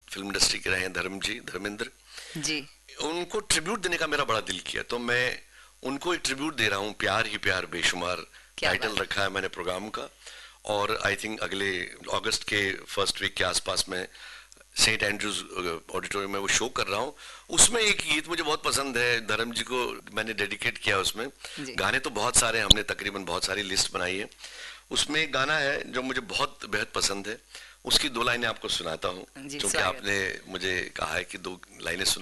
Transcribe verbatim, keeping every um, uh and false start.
Film industry के रहे हैं धर्म जी, धर्मेंद्र जी। उनको ट्रिब्यूट देने का मेरा बड़ा दिल किया, तो मैं उनको एक ट्रिब्यूट दे रहा हूँ, प्यार ही प्यार बेशुमार टाइटल रखा है मैंने प्रोग्राम का। और आई थिंक अगले अगस्त के फर्स्ट वीक के आसपास में सेंट एंड्रूज ऑडिटोरियम में वो शो कर रहा हूँ। उसमें एक गीत मुझे बहुत पसंद है, धर्म जी को मैंने डेडिकेट किया उसमें। गाने तो बहुत सारे हमने तकरीबन बहुत सारी लिस्ट बनाई है, उसमें एक गाना है जो मुझे बहुत बेहद पसंद है, उसकी दो लाइनें आपको सुनाता हूँ, क्योंकि आपने मुझे कहा है कि दो लाइनें